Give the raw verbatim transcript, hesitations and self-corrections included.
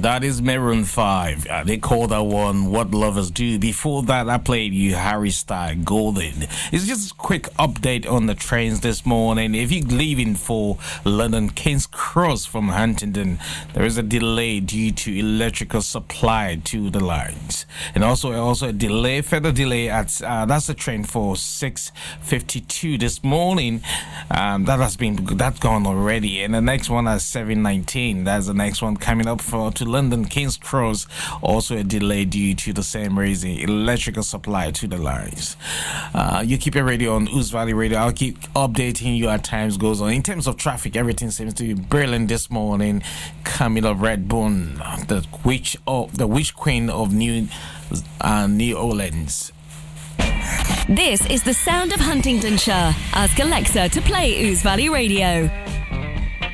That is Maroon five. Uh, they call that one What Lovers Do. Before that, I played you Harry Styles, Golden. It's just a quick update on the trains this morning. If you're leaving for London King's Cross from Huntingdon, there is a delay due to electrical supply to the lines. And also, also a delay, further delay at, uh, that's the train for six fifty-two this morning. Um, that has been, that's gone already. And the next one at seven nineteen. That's the next one coming up for to London King's Cross. Also a delay due to the same reason, electrical supply to the lines. Uh, you keep your radio on Ooze Valley Radio. I'll keep updating you as time goes on. In terms of traffic, everything seems to be brilliant this morning. Camilla Redbone, the witch of the witch queen of New uh, New Orleans. This is the sound of Huntingdonshire. Ask Alexa to play Ooze Valley Radio.